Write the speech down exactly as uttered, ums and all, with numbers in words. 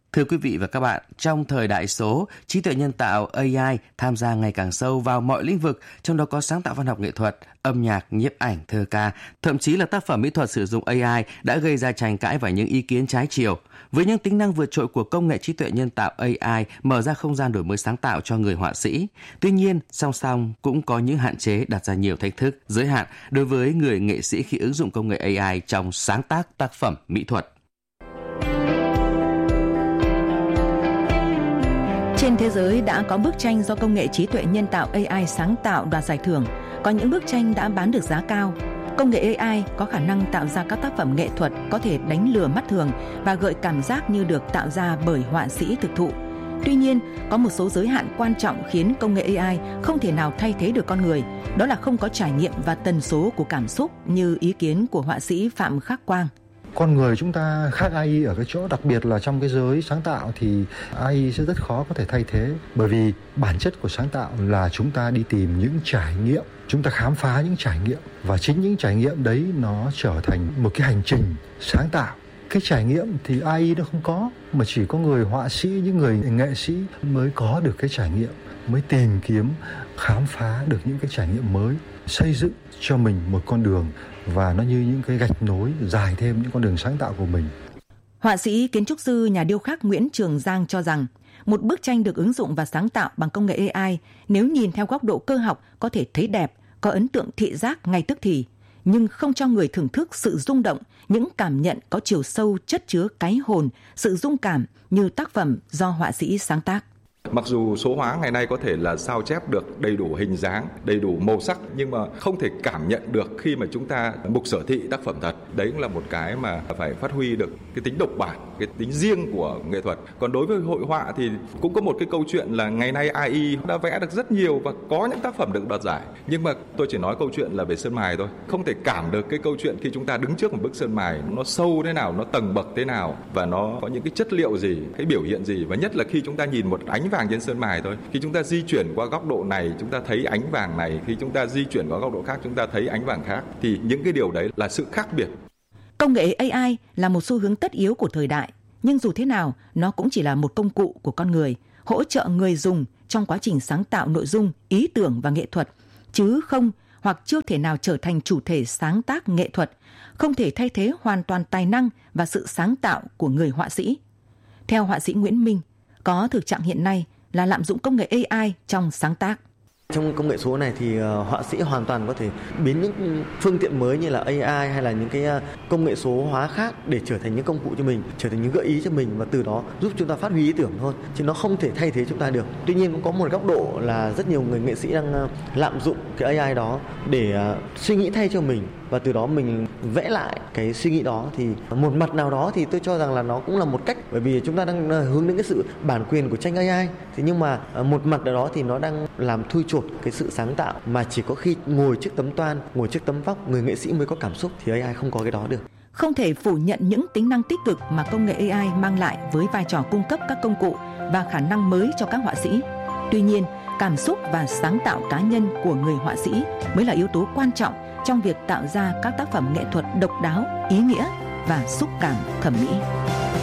Thưa quý vị và các bạn, trong thời đại số, trí tuệ nhân tạo A I tham gia ngày càng sâu vào mọi lĩnh vực, trong đó có sáng tạo văn học nghệ thuật, âm nhạc, nhiếp ảnh, thơ ca, thậm chí là tác phẩm mỹ thuật sử dụng A I đã gây ra tranh cãi và những ý kiến trái chiều. Với những tính năng vượt trội của công nghệ trí tuệ nhân tạo A I mở ra không gian đổi mới sáng tạo cho người họa sĩ. Tuy nhiên, song song cũng có những hạn chế đặt ra nhiều thách thức, giới hạn đối với người nghệ sĩ khi ứng dụng công nghệ A I trong sáng tác tác phẩm mỹ thuật. Trên thế giới đã có bức tranh do công nghệ trí tuệ nhân tạo A I sáng tạo đoạt giải thưởng. Có những bức tranh đã bán được giá cao. Công nghệ A I có khả năng tạo ra các tác phẩm nghệ thuật có thể đánh lừa mắt thường và gợi cảm giác như được tạo ra bởi họa sĩ thực thụ. Tuy nhiên, có một số giới hạn quan trọng khiến công nghệ A I không thể nào thay thế được con người. Đó là không có trải nghiệm và tần số của cảm xúc như ý kiến của họa sĩ Phạm Khắc Quang. Con người chúng ta khác a i ở cái chỗ, đặc biệt là trong cái giới sáng tạo thì a i sẽ rất khó có thể thay thế. Bởi vì bản chất của sáng tạo là chúng ta đi tìm những trải nghiệm, chúng ta khám phá những trải nghiệm. Và chính những trải nghiệm đấy nó trở thành một cái hành trình sáng tạo. Cái trải nghiệm thì a i nó không có, mà chỉ có người họa sĩ, những người nghệ sĩ mới có được cái trải nghiệm, mới tìm kiếm, khám phá được những cái trải nghiệm mới, xây dựng cho mình một con đường, và nó như những cái gạch nối dài thêm những con đường sáng tạo của mình. Họa sĩ, kiến trúc sư, nhà điêu khắc Nguyễn Trường Giang cho rằng một bức tranh được ứng dụng và sáng tạo bằng công nghệ A I nếu nhìn theo góc độ cơ học có thể thấy đẹp, có ấn tượng thị giác ngay tức thì, nhưng không cho người thưởng thức sự rung động, những cảm nhận có chiều sâu chất chứa cái hồn, sự rung cảm như tác phẩm do họa sĩ sáng tác. Mặc dù số hóa ngày nay có thể là sao chép được đầy đủ hình dáng, đầy đủ màu sắc, nhưng mà không thể cảm nhận được khi mà chúng ta mục sở thị tác phẩm thật. Đấy cũng là một cái mà phải phát huy được cái tính độc bản, cái tính riêng của nghệ thuật. Còn đối với hội họa thì cũng có một cái câu chuyện là ngày nay a i đã vẽ được rất nhiều và có những tác phẩm được đoạt giải. Nhưng mà tôi chỉ nói câu chuyện là về sơn mài thôi. Không thể cảm được cái câu chuyện khi chúng ta đứng trước một bức sơn mài nó sâu thế nào, nó tầng bậc thế nào và nó có những cái chất liệu gì, cái biểu hiện gì. Và nhất là khi chúng ta nhìn một ánh vàng trên sơn mài thôi, khi chúng ta di chuyển qua góc độ này chúng ta thấy ánh vàng này, khi chúng ta di chuyển qua góc độ khác chúng ta thấy ánh vàng khác, thì những cái điều đấy là sự khác biệt. Công nghệ A I là một xu hướng tất yếu của thời đại, nhưng dù thế nào nó cũng chỉ là một công cụ của con người, hỗ trợ người dùng trong quá trình sáng tạo nội dung, ý tưởng và nghệ thuật, chứ không hoặc chưa thể nào trở thành chủ thể sáng tác nghệ thuật, không thể thay thế hoàn toàn tài năng và sự sáng tạo của người họa sĩ. Theo họa sĩ Nguyễn Minh, có thực trạng hiện nay là lạm dụng công nghệ A I trong sáng tác. Trong công nghệ số này thì uh, họa sĩ hoàn toàn có thể biến những phương tiện mới như là A I hay là những cái uh, công nghệ số hóa khác để trở thành những công cụ cho mình, trở thành những gợi ý cho mình và từ đó giúp chúng ta phát huy ý tưởng thôi, chứ nó không thể thay thế chúng ta được. Tuy nhiên cũng có một góc độ là rất nhiều người nghệ sĩ đang uh, lạm dụng cái A I đó để uh, suy nghĩ thay cho mình và từ đó mình vẽ lại cái suy nghĩ đó. Thì một mặt nào đó thì tôi cho rằng là nó cũng là một cách, bởi vì chúng ta đang hướng đến cái sự bản quyền của tranh A I. Thế nhưng mà uh, một mặt nào đó thì nó đang làm thui chột cái sự sáng tạo, mà chỉ có khi ngồi trước tấm toan, ngồi trước tấm vóc, người nghệ sĩ mới có cảm xúc, thì A I không có cái đó được. Không thể phủ nhận những tính năng tích cực mà công nghệ A I mang lại với vai trò cung cấp các công cụ và khả năng mới cho các họa sĩ. Tuy nhiên, cảm xúc và sáng tạo cá nhân của người họa sĩ mới là yếu tố quan trọng trong việc tạo ra các tác phẩm nghệ thuật độc đáo, ý nghĩa và xúc cảm thẩm mỹ.